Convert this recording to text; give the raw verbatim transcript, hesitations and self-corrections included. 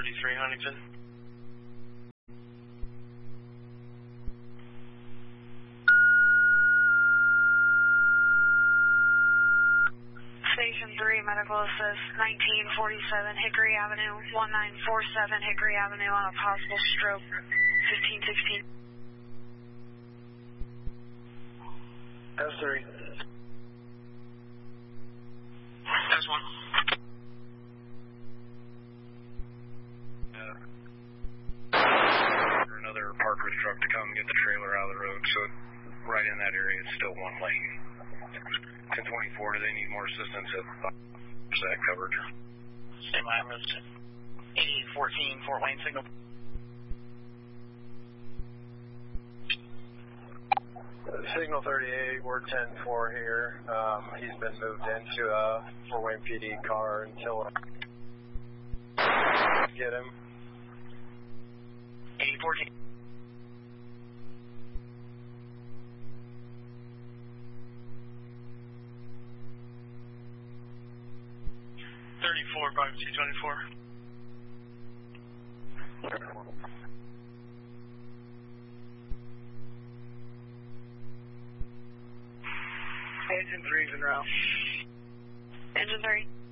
thirty-three Huntington. Station three, medical assist, nineteen forty-seven Hickory Avenue, nineteen forty-seven Hickory Avenue on a possible stroke, fifteen sixteen. S three. S one. Uh, for another Parker's truck to come get the trailer out of the road, so right in that area it's still one lane. ten twenty-four, do they need more assistance at that covered? Same line, eighty-eight fourteen, Fort Wayne signal. Signal thirty-eight, we're ten four here. Um, he's been moved into a Fort Wayne P D car until I get him. eighty-eight fourteen. thirty-four, five two twenty-four. Engine three's en route. Engine three.